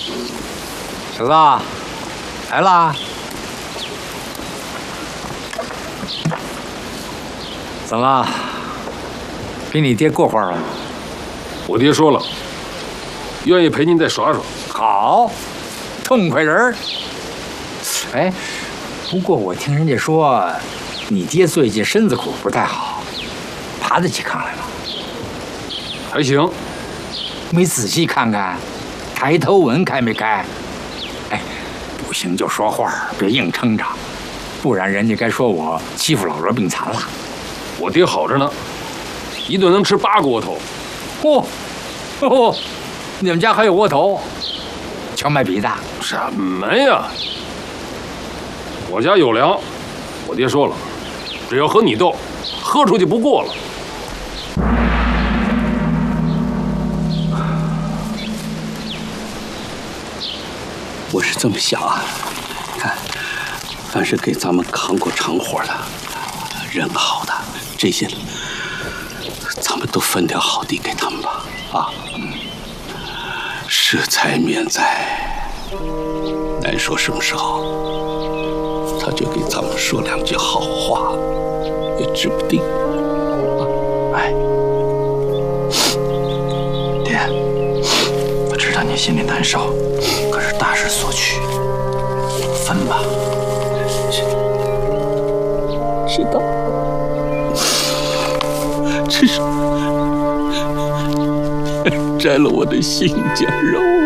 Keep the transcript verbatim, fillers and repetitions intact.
小子，来啦！怎么，给你爹过会儿了？ 我爹说了，愿意陪您再耍耍。 好，痛快人儿。哎，不过我听人家说，你爹最近身子骨不太好，爬得起炕来吗？ 还行。 没仔细看看，抬头纹开没开？哎，不行就说话，别硬撑着，不然人家该说我欺负老弱病残了。 我爹好着呢，一顿能吃八个窝头。 嚯、哦，哦，你们家还有窝头？荞麦皮的？ 什么呀？我家有粮，我爹说了，只要和你斗，喝出去不过了。 我是这么想啊，看，凡是给咱们扛过长活的、人好的这些，咱们都分点好地给他们吧。啊，嗯，施财免灾，难说什么时候他就给咱们说两句好话，也指不定。 哎，爹，我知道你心里难受，可是大势所趋，分吧。 知道，只是摘了我的心尖肉。